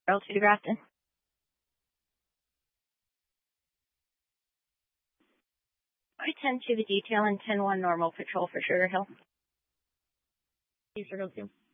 Earl to Grafton. I 10 to the detail and 10-1 normal patrol for Sugar Hill. Sugar Hill 2.